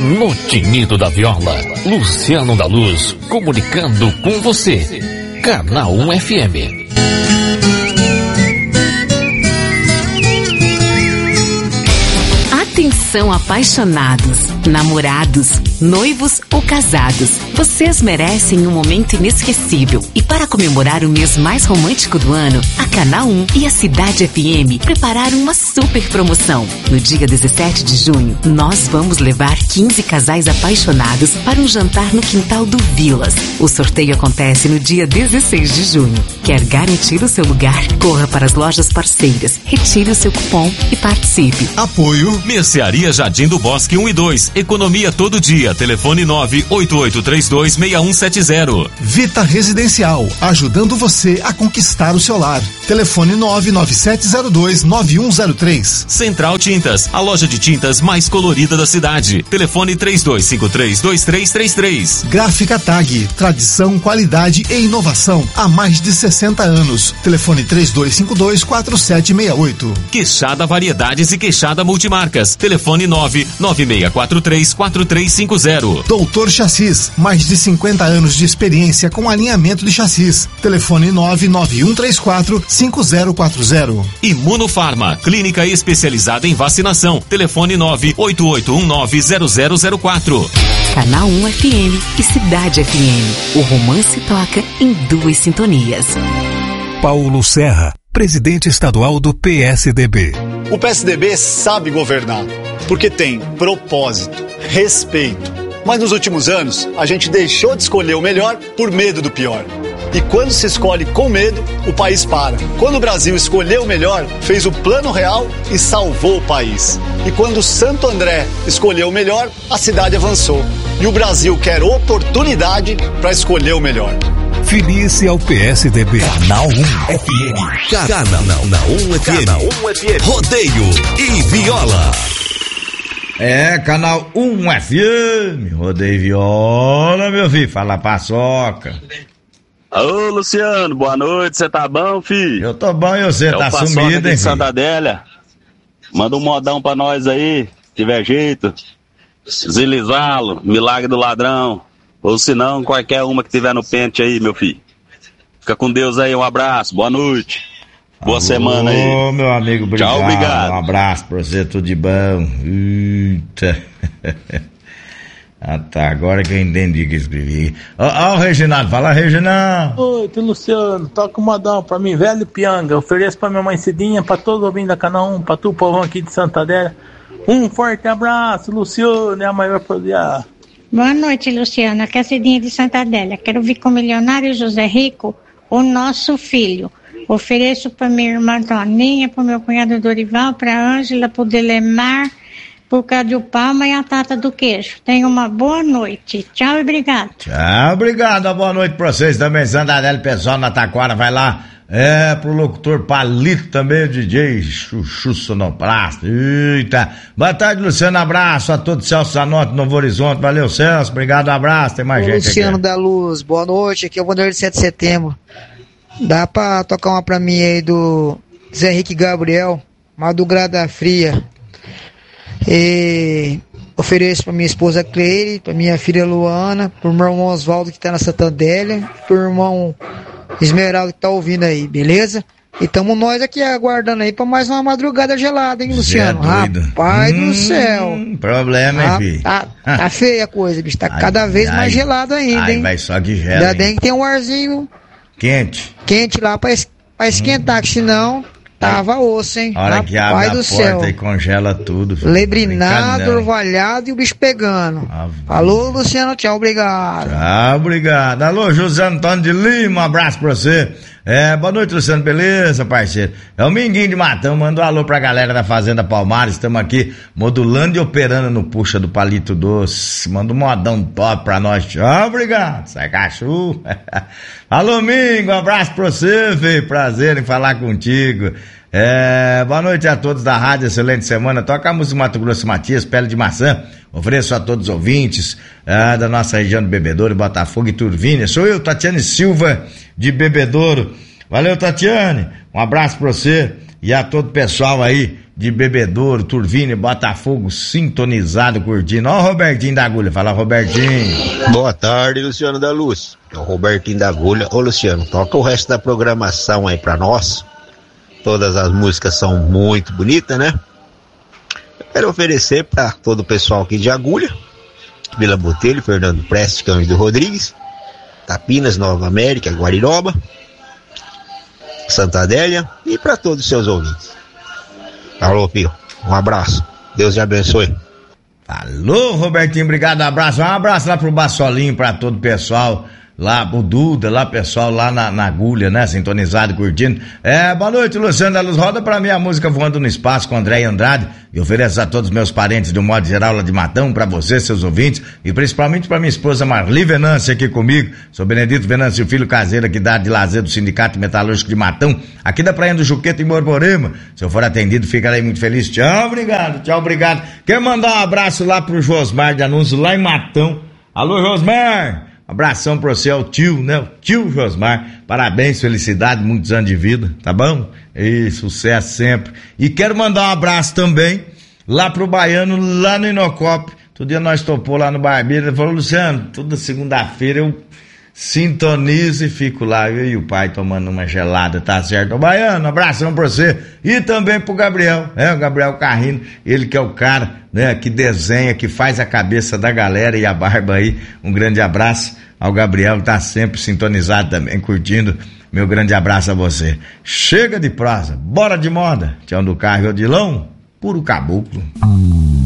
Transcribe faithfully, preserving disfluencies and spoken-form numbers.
No tinido da viola, Luciano da Luz, comunicando com você. Canal um F M. Atenção, apaixonados, namorados, noivos ou casados. Vocês merecem um momento inesquecível. E para comemorar o mês mais romântico do ano, a Canal um e a Cidade F M prepararam uma super promoção. No dia dezessete de junho, nós vamos levar quinze casais apaixonados para um jantar no quintal do Vilas. O sorteio acontece no dia dezesseis de junho. Quer garantir o seu lugar? Corra para as lojas parceiras, retire o seu cupom e participe. Apoio Mercearia Jardim do Bosque um e dois. Economia todo dia. Telefone nove oito oito três dois seis um sete zero. Vita Residencial, ajudando você a conquistar o seu lar. Telefone nove nove sete zero dois nove um zero três. Central Tintas, a loja de tintas mais colorida da cidade. Telefone três dois cinco três dois três três três. Gráfica Tag, tradição, qualidade e inovação há mais de sessenta anos. Telefone três dois cinco dois quatro sete seis oito. Queixada Variedades e Queixada Multimarcas. Telefone nove nove seis quatro três quatro três cinco zero. Doutor Chassis, mais de cinquenta anos de experiência com alinhamento de chassis. Telefone nove nove um três quatro cinco zero quatro zero. Imunofarma, clínica especializada em vacinação. Telefone nove oito oito um nove zero zero zero quatro. Canal um F M e Cidade F M. O romance toca em duas sintonias. Paulo Serra, presidente estadual do P S D B. O P S D B sabe governar, porque tem propósito, respeito. Mas nos últimos anos, a gente deixou de escolher o melhor por medo do pior. E quando se escolhe com medo, o país para. Quando o Brasil escolheu o melhor, fez o plano real e salvou o país. E quando Santo André escolheu o melhor, a cidade avançou. E o Brasil quer oportunidade para escolher o melhor. Filie-se ao P S D B. Canal um F M. Canal um F M. Canal um F M. Rodeio e viola. É, Canal um F M. Rodeio e viola, meu filho. Fala paçoca. Ô, Luciano, boa noite. Você tá bom, filho? Eu tô bom e você é tá sumido, hein, filho? Santa Adélia. Manda um modão pra nós aí, se tiver jeito. Zilizalo, Milagre do Ladrão. Ou se não, qualquer uma que tiver no pente aí, meu filho. Fica com Deus aí, um abraço, boa noite. Boa Alô, semana aí. Ô, meu amigo, obrigado. Tchau, obrigado. Um abraço pra você, tudo de bom. Eita. Ah, tá, agora que eu entendi que escrevi. Ó, ó, o Reginaldo, fala, Reginaldo. Oi, tio Luciano, toca um modão pra mim, velho Pianga. Ofereço pra minha mãe Cidinha, pra todos ouvindo da Canal um, pra tu, povão aqui de Santa Adélia. Um forte abraço, Luciano, é a maior poder. Boa noite, Luciano. Aqui é a Cidinha de Santa Adélia. Quero vir com o milionário José Rico, o nosso filho. Ofereço para minha irmã Toninha, para meu cunhado Dorival, para Ângela, para o Delemar, para o Cádio Palma e a Tata do Queijo. Tenha uma boa noite. Tchau e obrigado. Tchau, obrigado. Uma boa noite para vocês também, Santa Adélia, pessoal na Taquara, vai lá. É, pro locutor Palito também, o D J Chuchu Sonoplasta. Eita. Boa tarde, Luciano. Abraço a todos, Celso Zanotti, Novo Horizonte. Valeu, Celso. Obrigado, um abraço. Tem mais Ô, gente Luciano aqui. da Luz, boa noite. Aqui é o Vanderlei de sete de setembro. Dá pra tocar uma pra mim aí do Zé Henrique Gabriel, Madrugada Fria. E ofereço pra minha esposa Cleire, pra minha filha Luana, pro meu irmão Oswaldo que tá na Santa Adélia, pro irmão Esmeralda que tá ouvindo aí, beleza? E tamo nós aqui aguardando aí pra mais uma madrugada gelada, hein, Luciano? É Rapaz hum, do céu. Problema, hein, filho? Tá, tá feia a coisa, bicho. Tá ai, cada vez ai, mais gelado ainda, ai, hein? Vai só que gela. Ainda bem que tem um arzinho quente. Quente lá pra, es- pra esquentar, hum. que senão tava osso, hein? A hora Rapaz que abre a do porta céu. E congela tudo. Filho. Lebrinado, orvalhado e o bicho pegando. Ah, alô, Luciano, tchau, obrigado. Tchau, obrigado. Alô, José Antônio de Lima, um abraço pra você. É, boa noite, Luciano, beleza, parceiro? É o Minguinho de Matão, manda um alô pra galera da Fazenda Palmares, estamos aqui modulando e operando no Puxa do Palito Doce. Manda um modão top pra nós, tchau, obrigado. Sai cachorro. Alô, Mingo, um abraço pra você, filho, prazer em falar contigo. É, boa noite a todos da rádio, excelente semana. Toca a música Mato Grosso Matias, Pele de Maçã. Ofereço a todos os ouvintes é, da nossa região de Bebedouro, Botafogo e Turvínia. Sou eu, Tatiane Silva, de Bebedouro. Valeu, Tatiane. Um abraço pra você. e a todo o pessoal aí de Bebedouro, Turvine, Botafogo, sintonizado, curtindo. Ó o Robertinho da Agulha, fala Robertinho. Boa tarde, Luciano da Luz. É o Robertinho da Agulha. Ô Luciano, toca o resto da programação aí pra nós. Todas as músicas são muito bonitas, né? Eu quero oferecer pra todo o pessoal aqui de Agulha, Vila Botelho, Fernando Prestes, Cândido Rodrigues, Tapinas, Nova América, Guariroba, Santa Adélia e pra todos os seus ouvintes. Alô, Pio, um abraço, Deus te abençoe. Alô, Robertinho, obrigado, abraço, um abraço lá pro Bassolinho, pra todo o pessoal, lá o Duda, lá pessoal lá na, na Agulha, né, sintonizado, curtindo. É, boa noite, Luciano da Luz, roda pra mim a música Voando no Espaço com André Andrade, e ofereço a todos os meus parentes de um modo geral lá de Matão, pra você, seus ouvintes, e principalmente pra minha esposa Marli Venâncio aqui comigo, sou Benedito Venâncio, filho caseiro aqui da de lazer do Sindicato Metalúrgico de Matão, aqui da Praia do Juqueta em Borborema. Se eu for atendido, ficarei muito feliz. Tchau, obrigado, tchau, obrigado. Quero mandar um abraço lá pro Josmar de Anúncio, lá em Matão. Alô, Josmar! Abração pra você, é o tio, né? O tio Josmar. Parabéns, felicidade, muitos anos de vida, tá bom? E sucesso sempre. E quero mandar um abraço também lá pro Baiano, lá no Inocop. Todo dia nós topou lá no Barbeiro. Ele falou, Luciano, toda segunda-feira eu sintonizo e fico lá, eu e o pai tomando uma gelada, tá certo? Ô Baiano, um abração pra você. E também pro Gabriel, né? O Gabriel Carrino, ele que é o cara, né? Que desenha, que faz a cabeça da galera e a barba aí. Um grande abraço ao Gabriel, que tá sempre sintonizado também, curtindo. Meu grande abraço a você. Chega de prosa, bora de moda. Tião do Carro e Odilão, puro caboclo.